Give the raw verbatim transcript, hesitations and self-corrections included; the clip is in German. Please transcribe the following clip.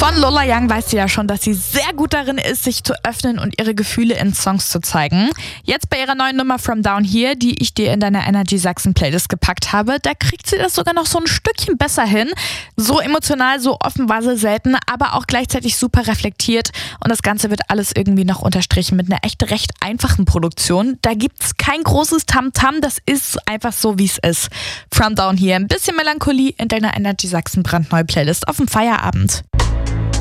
Von Lola Young weißt du ja schon, dass sie sehr gut darin ist, sich zu öffnen und ihre Gefühle in Songs zu zeigen. Jetzt bei ihrer neuen Nummer From Down Here, die ich dir in deiner Energy Sachsen Playlist gepackt habe, da kriegt sie das sogar noch so ein Stückchen besser hin. So emotional, so offen war sie selten, aber auch gleichzeitig super reflektiert. Und das Ganze wird alles irgendwie noch unterstrichen mit einer echt recht einfachen Produktion. Da gibt's kein großes Tamtam, das ist einfach so, wie es ist. From Down Here, ein bisschen Melancholie in deiner Energy Sachsen brandneue Playlist auf dem Feierabend.